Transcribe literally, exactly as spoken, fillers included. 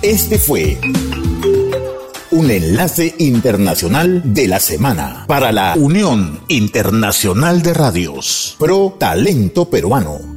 Este fue un enlace internacional de la semana para la Unión Internacional de Radios. Pro Talento Peruano.